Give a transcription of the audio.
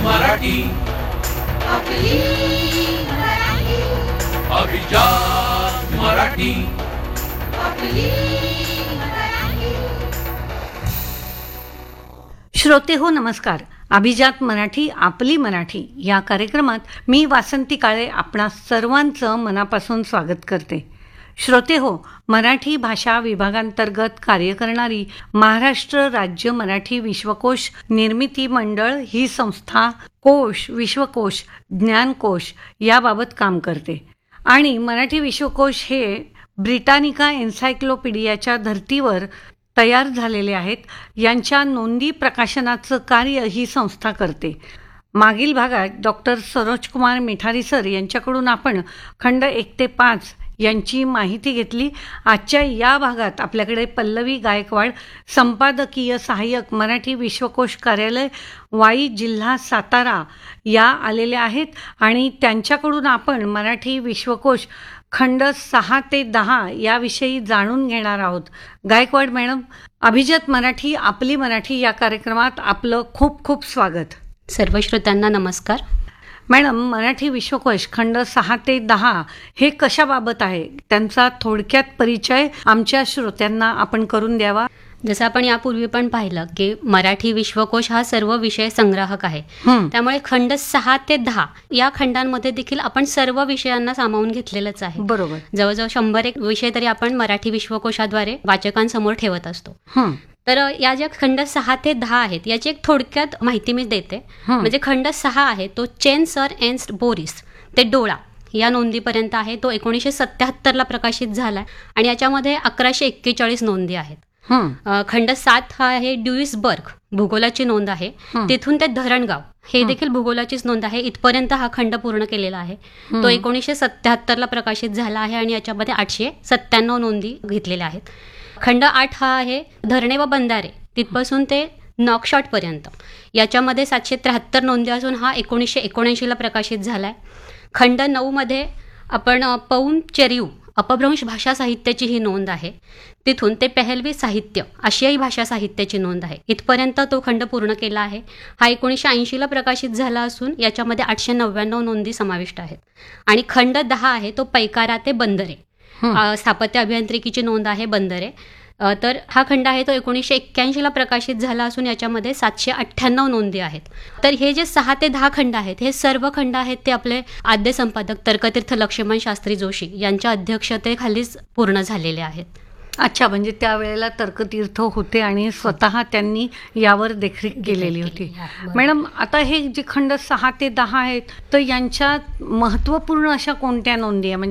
मराठी आपली मराठी अभिजात मराठी आपली मराठी. श्रोते हो नमस्कार. अभिजात मराठी आपली मराठी या कार्यक्रमात मी वासंती काळे आपणा सर्वांचं मनापासून स्वागत करते. श्रोते हो, मराठी भाषा विभागांतर्गत कार्य करणारी महाराष्ट्र राज्य मराठी विश्वकोश निर्मिती मंडळ ही संस्था कोश, विश्वकोश, ज्ञानकोश याबाबत काम करते आणि मराठी विश्वकोश हे ब्रिटानिका एन्सायक्लोपीडियाच्या धर्तीवर तयार झालेले आहेत. यांच्या नोंदी प्रकाशनाचं कार्य ही संस्था करते. मागील भागात डॉक्टर सरोजकुमार मिठारी सर यांच्याकडून आपण खंड 1 ते 5 यांची माहिती घेतली. आजच्या या भागात आपल्याकडे पल्लवी गायकवाड, संपादकीय सहाय्यक, मराठी विश्वकोश कार्यालय, वाई, जिल्हा सातारा या आलेल्या आहेत आणि त्यांच्याकडून आपण मराठी विश्वकोश खंड 6 ते 10 याविषयी जाणून घेणार आहोत. गायकवाड मॅडम, अभिजात मराठी आपली मराठी या कार्यक्रमात आपलं खूप खूप स्वागत. सर्व श्रोत्यांना नमस्कार. मॅडम, मराठी विश्वकोश खंड 6 ते 10 हे कशाबाबत आहे, त्यांचा थोडक्यात परिचय आमच्या श्रोत्यांना आपण करून द्यावा. जसं आपण यापूर्वी पण पाहिलं की मराठी विश्वकोश हा सर्व विषय संग्राहक आहे. त्यामुळे खंड 6 ते 10 या खंडांमध्ये देखील आपण सर्व विषयांना सामावून घेतलेलंच आहे. बरोबर. जवळजवळ 101 विषय तरी आपण मराठी विश्वकोशाद्वारे वाचकांसमोर ठेवत असतो. तर या ज्या खंड 6 ते 10 आहेत याची एक थोडक्यात माहिती मी देते. म्हणजे खंड 6 आहे तो चेन सर एन्स्ट बोरिस ते डोळा या नोंदीपर्यंत आहे. तो 1977ला प्रकाशित झालाय आणि याच्यामध्ये 1141 नोंदी आहेत. खंड 7 हा आहे ड्युइसबर्ग, भूगोलाची नोंद आहे. तिथून ते धरणगाव हे देखील भूगोलाचीच नोंद आहे. इथपर्यंत हा खंड पूर्ण केलेला आहे. तो 1977ला प्रकाशित झाला आहे आणि याच्यामध्ये 897 नोंदी घेतलेल्या आहेत. खंड 8 हा आहे धरणे व बंधारे, तिथपासून ते नॉकशॉट पर्यंत. याच्यामध्ये 773 नोंदी असून हा 1979ला प्रकाशित झालाय. खंड 9 मध्ये आपण पौन चेरिव अपभ्रंश भाषा साहित्याची ही नोंद आहे. तिथून ते पेहलवी साहित्य आशियाई भाषा साहित्याची नोंद आहे. इथपर्यंत तो खंड पूर्ण केला आहे. हा 1980ला प्रकाशित झाला असून याच्यामध्ये 899 नोंदी समाविष्ट आहेत. आणि खंड 10 आहे तो पैकारा ते बंदरे, स्थापत्य अभियांत्रिकीची नोंद आहे बंदरे. तर हा खंड आहे तो 1981ला प्रकाशित झाला असून याच्यामध्ये 798 नोंदी आहेत. तर हे जे 6 ते 10 खंड आहेत हे सर्व खंड आहेत ते आपले आद्य संपादक तर्कतीर्थ लक्ष्मण शास्त्री जोशी यांच्या अध्यक्षतेखालीच पूर्ण झालेले आहेत. अच्छा, म्हणजे त्यावेळेला तर्कतीर्थ होते आणि स्वतः त्यांनी यावर देखरेख केलेली होती. मॅडम, आता हे जे खंड 6 ते 10 आहेत तर यांच्यात महत्त्वपूर्ण अशा कोणत्या नोंदी आहे?